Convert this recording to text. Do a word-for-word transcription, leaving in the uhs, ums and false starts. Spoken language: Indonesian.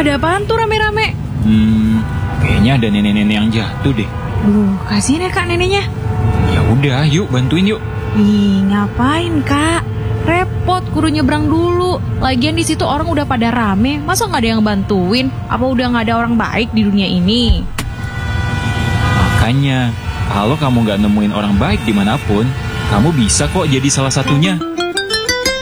Ada apaan tuh rame-rame? Hmm, kayaknya ada nenek-nenek yang jatuh deh. Duh, kasihan ya kak neneknya. Ya udah, yuk bantuin yuk. Ih, ngapain kak? Repot, kudu nyebrang dulu. Lagian di situ orang udah pada rame, masa nggak ada yang bantuin? Apa udah nggak ada orang baik di dunia ini? Makanya, kalau kamu nggak nemuin orang baik dimanapun, kamu bisa kok jadi salah satunya.